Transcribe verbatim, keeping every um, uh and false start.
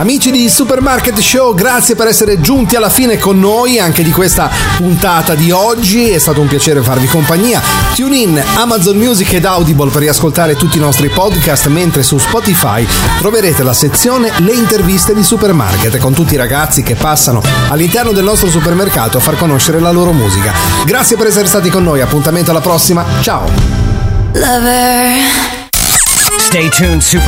Amici di Supermarket Show, grazie per essere giunti alla fine con noi anche di questa puntata di oggi. È stato un piacere farvi compagnia. Tune in Amazon Music ed Audible per riascoltare tutti i nostri podcast, mentre su Spotify troverete la sezione Le interviste di Supermarket con tutti i ragazzi che passano all'interno del nostro supermercato a far conoscere la loro musica. Grazie per essere stati con noi, appuntamento alla prossima, ciao! Lover. Stay tuned, Super